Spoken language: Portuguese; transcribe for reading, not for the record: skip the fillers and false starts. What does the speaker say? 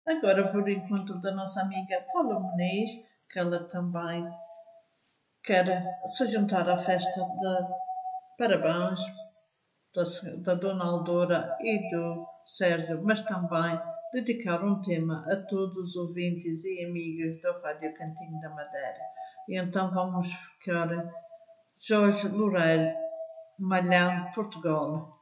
Agora vou ao encontro da nossa amiga Paula Muniz, que ela também quer se juntar à festa de parabéns da Dona Aldora e do Sérgio, mas também dedicar um tema a todos os ouvintes e amigos da Rádio Cantinho da Madeira. E então vamos ficar Jorge Loureiro, Malhão, Portugal.